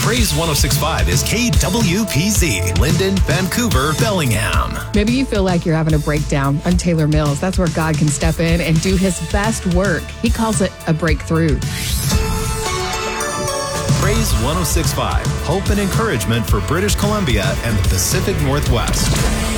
Praise 106.5 is KWPZ, Linden, Vancouver, Bellingham. Maybe you feel like you're having a breakdown on Taylor Mills. That's where God can step in and do his best work. He calls it a breakthrough. Praise 106.5, hope and encouragement for British Columbia and the Pacific Northwest.